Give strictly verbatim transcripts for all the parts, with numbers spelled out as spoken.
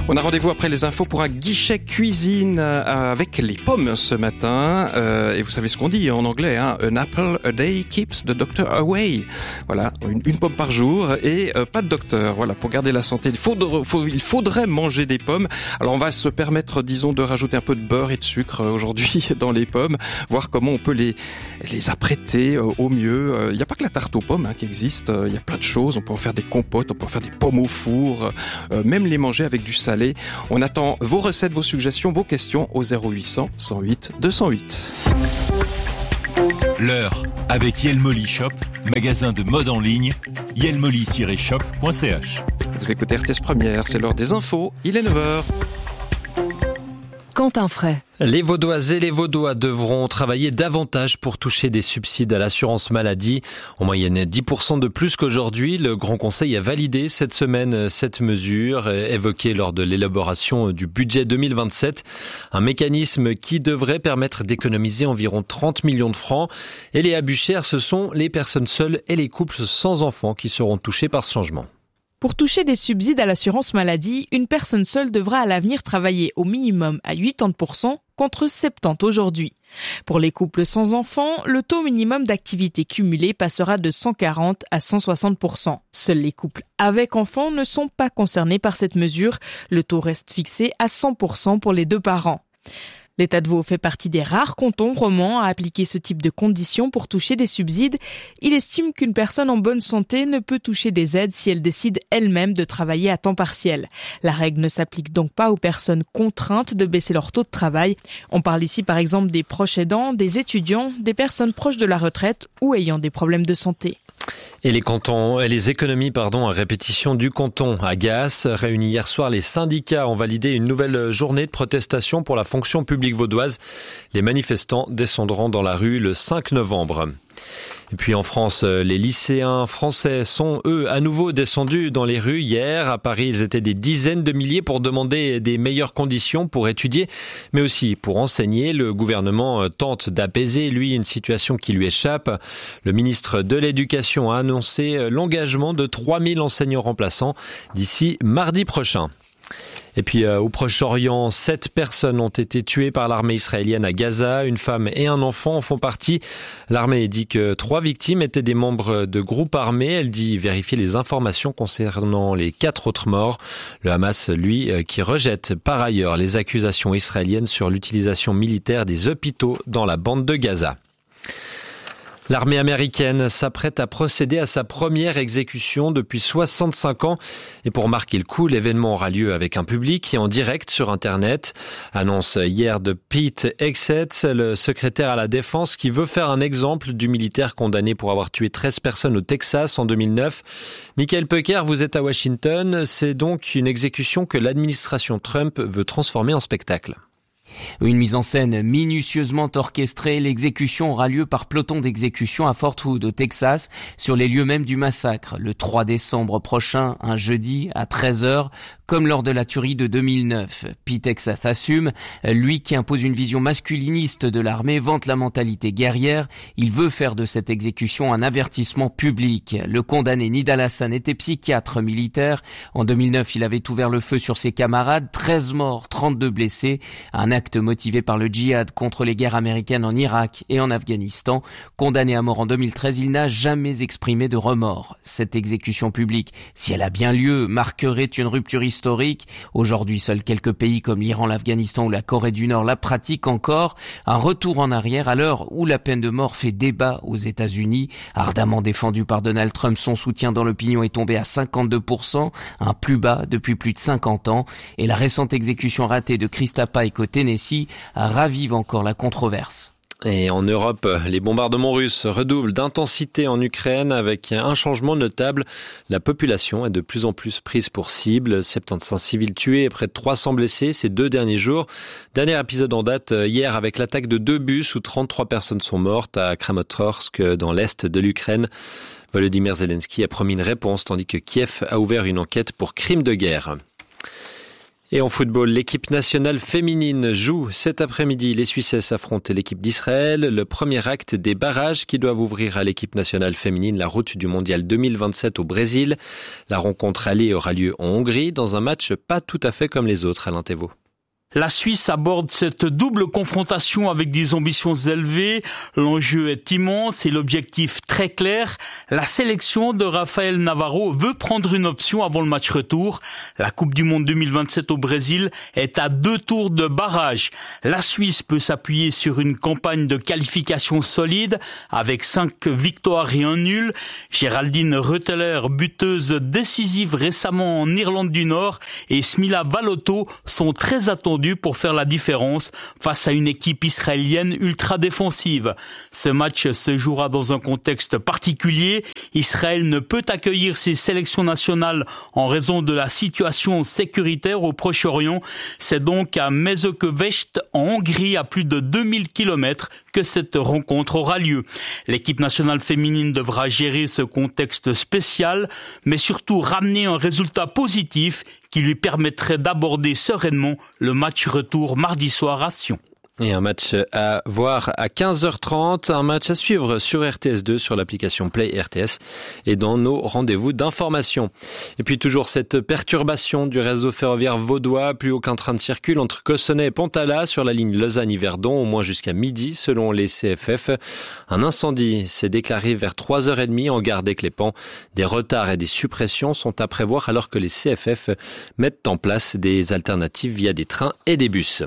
On a rendez-vous après les infos pour un guichet cuisine avec les pommes ce matin. Euh, et vous savez ce qu'on dit en anglais, hein, an apple a day keeps the doctor away. Voilà, une, une pomme par jour et euh, pas de docteur. Voilà, pour garder la santé, il faudrait, faut, il faudrait manger des pommes. Alors on va se permettre, disons, de rajouter un peu de beurre et de sucre aujourd'hui dans les pommes, voir comment on peut les les apprêter euh, au mieux. Il n'y a pas que la tarte aux pommes hein, qui existe. Il y a plein de choses. On peut en faire des compotes, on peut en faire des pommes au four, euh, même les manger avec du salé. On attend vos recettes, vos suggestions, vos questions au zéro huit cents cent huit deux cent huit. L'heure avec Yelmoli Shop, magasin de mode en ligne, yelmoli tiret shop point c h. Vous écoutez R T S Première, c'est l'heure des infos, il est neuf heures. Quentin Fray. Les Vaudoises et les Vaudois devront travailler davantage pour toucher des subsides à l'assurance maladie. En moyenne dix pour cent de plus qu'aujourd'hui. Le Grand Conseil a validé cette semaine cette mesure évoquée lors de l'élaboration du budget deux mille vingt-sept. Un mécanisme qui devrait permettre d'économiser environ trente millions de francs. Et les Buchères, ce sont les personnes seules et les couples sans enfants qui seront touchés par ce changement. Pour toucher des subsides à l'assurance maladie, une personne seule devra à l'avenir travailler au minimum à quatre-vingts pour cent contre soixante-dix aujourd'hui. Pour les couples sans enfants, le taux minimum d'activité cumulée passera de cent quarante à cent soixante pour cent. Seuls les couples avec enfants ne sont pas concernés par cette mesure. Le taux reste fixé à cent pour cent pour les deux parents. L'État de Vaud fait partie des rares cantons romans à appliquer ce type de conditions pour toucher des subsides. Il estime qu'une personne en bonne santé ne peut toucher des aides si elle décide elle-même de travailler à temps partiel. La règle ne s'applique donc pas aux personnes contraintes de baisser leur taux de travail. On parle ici par exemple des proches aidants, des étudiants, des personnes proches de la retraite ou ayant des problèmes de santé. Et les cantons, et les économies, pardon, à répétition du canton à Gaas. Réunis hier soir, les syndicats ont validé une nouvelle journée de protestation pour la fonction publique vaudoise. Les manifestants descendront dans la rue le cinq novembre. Et puis en France, les lycéens français sont, eux, à nouveau descendus dans les rues hier. À Paris, ils étaient des dizaines de milliers pour demander des meilleures conditions pour étudier, mais aussi pour enseigner. Le gouvernement tente d'apaiser, lui, une situation qui lui échappe. Le ministre de l'Éducation a annoncé l'engagement de trois mille enseignants remplaçants d'ici mardi prochain. Et puis euh, au Proche-Orient, sept personnes ont été tuées par l'armée israélienne à Gaza. Une femme et un enfant en font partie. L'armée dit que trois victimes étaient des membres de groupes armés. Elle dit vérifier les informations concernant les quatre autres morts. Le Hamas, lui, euh, qui rejette par ailleurs les accusations israéliennes sur l'utilisation militaire des hôpitaux dans la bande de Gaza. L'armée américaine s'apprête à procéder à sa première exécution depuis soixante-cinq ans. Et pour marquer le coup, l'événement aura lieu avec un public et en direct sur Internet. Annonce hier de Pete Hegseth, le secrétaire à la Défense, qui veut faire un exemple du militaire condamné pour avoir tué treize personnes au Texas en deux mille neuf. Michael Pecker, vous êtes à Washington. C'est donc une exécution que l'administration Trump veut transformer en spectacle. Une mise en scène minutieusement orchestrée, l'exécution aura lieu par peloton d'exécution à Fort Hood, au Texas, sur les lieux mêmes du massacre, le trois décembre prochain, un jeudi, à treize heures, comme lors de la tuerie de deux mille neuf. Pete Hegseth assume, lui qui impose une vision masculiniste de l'armée, vante la mentalité guerrière, il veut faire de cette exécution un avertissement public. Le condamné Nidal Hassan était psychiatre militaire. En deux mille neuf, il avait ouvert le feu sur ses camarades, treize morts, trente-deux blessés, un acte motivé par le djihad contre les guerres américaines en Irak et en Afghanistan. Condamné à mort en deux mille treize, il n'a jamais exprimé de remords. Cette exécution publique, si elle a bien lieu, marquerait une rupture historique. Aujourd'hui, seuls quelques pays comme l'Iran, l'Afghanistan ou la Corée du Nord la pratiquent encore. Un retour en arrière à l'heure où la peine de mort fait débat aux États-Unis. Ardemment défendu par Donald Trump, son soutien dans l'opinion est tombé à cinquante-deux pour cent, un plus bas depuis plus de cinquante ans. Et la récente exécution ratée de Krista Pike au Tennessee ravive encore la controverse. Et en Europe, les bombardements russes redoublent d'intensité en Ukraine avec un changement notable. La population est de plus en plus prise pour cible. soixante-quinze civils tués et près de trois cents blessés ces deux derniers jours. Dernier épisode en date hier avec l'attaque de deux bus où trente-trois personnes sont mortes à Kramatorsk dans l'est de l'Ukraine. Volodymyr Zelensky a promis une réponse tandis que Kiev a ouvert une enquête pour crime de guerre. Et en football, l'équipe nationale féminine joue cet après-midi. Les Suissesses affrontent l'équipe d'Israël. Le premier acte des barrages qui doivent ouvrir à l'équipe nationale féminine la route du mondial deux mille vingt-sept au Brésil. La rencontre allée aura lieu en Hongrie dans un match pas tout à fait comme les autres, Alain Thévault. La Suisse aborde cette double confrontation avec des ambitions élevées. L'enjeu est immense et l'objectif très clair. La sélection de Rafael Navarro veut prendre une option avant le match retour. La Coupe du Monde deux mille vingt-sept au Brésil est à deux tours de barrage. La Suisse peut s'appuyer sur une campagne de qualification solide avec cinq victoires et un nul. Géraldine Reuteler, buteuse décisive récemment en Irlande du Nord, et Smila Valotto sont très attendus pour faire la différence face à une équipe israélienne ultra défensive. Ce match se jouera dans un contexte particulier. Israël ne peut accueillir ses sélections nationales en raison de la situation sécuritaire au Proche-Orient. C'est donc à Mezőkövesd, en Hongrie, à plus de deux mille kilomètres, que cette rencontre aura lieu. L'équipe nationale féminine devra gérer ce contexte spécial, mais surtout ramener un résultat positif qui lui permettrait d'aborder sereinement le match retour mardi soir à Sion. Et un match à voir à quinze heures trente, un match à suivre sur R T S deux, sur l'application Play R T S et dans nos rendez-vous d'information. Et puis toujours cette perturbation du réseau ferroviaire vaudois, plus aucun train ne circule entre Cossonay et Pontala sur la ligne Lausanne-Yverdon, au moins jusqu'à midi selon les C F F. Un incendie s'est déclaré vers trois heures trente en gare d'Éclépant. Des retards et des suppressions sont à prévoir alors que les C F F mettent en place des alternatives via des trains et des bus.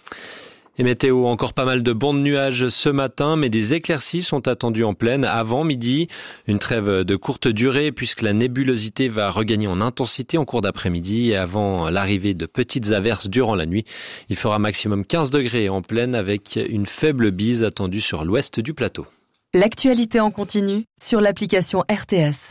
Et météo, encore pas mal de bancs de nuages ce matin, mais des éclaircies sont attendues en pleine avant midi. Une trêve de courte durée puisque la nébulosité va regagner en intensité en cours d'après-midi et avant l'arrivée de petites averses durant la nuit. Il fera maximum quinze degrés en pleine avec une faible bise attendue sur l'ouest du plateau. L'actualité en continu sur l'application R T S.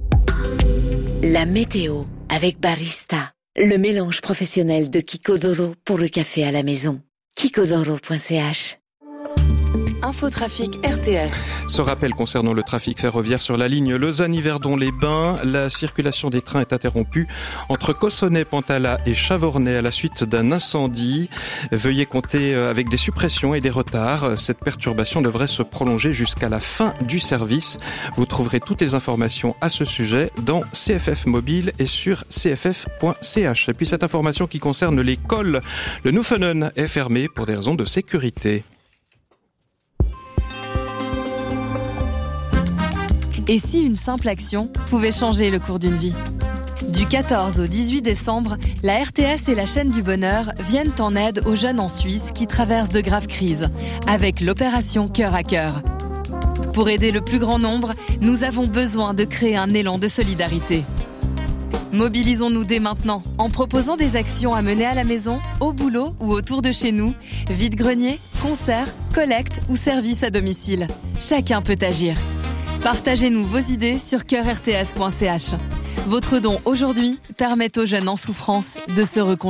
La météo avec Barista, le mélange professionnel de Kikodoro pour le café à la maison. kikodoro point c h. Infotrafic R T S. Ce rappel concernant le trafic ferroviaire sur la ligne Lausanne-Yverdon-les-Bains. La circulation des trains est interrompue entre Cossonay, Pontala et Chavornay à la suite d'un incendie. Veuillez compter avec des suppressions et des retards. Cette perturbation devrait se prolonger jusqu'à la fin du service. Vous trouverez toutes les informations à ce sujet dans C F F Mobile et sur c f f point c h. Et puis cette information qui concerne l'école. Le Nufenen est fermé pour des raisons de sécurité. Et si une simple action pouvait changer le cours d'une vie ? Du quatorze au dix-huit décembre, la R T S et la chaîne du bonheur viennent en aide aux jeunes en Suisse qui traversent de graves crises, avec l'opération Cœur à Cœur. Pour aider le plus grand nombre, nous avons besoin de créer un élan de solidarité. Mobilisons-nous dès maintenant en proposant des actions à mener à la maison, au boulot ou autour de chez nous, vide-grenier, concerts, collecte ou services à domicile. Chacun peut agir. Partagez-nous vos idées sur cœur r t s point c h. Votre don aujourd'hui permet aux jeunes en souffrance de se reconstruire.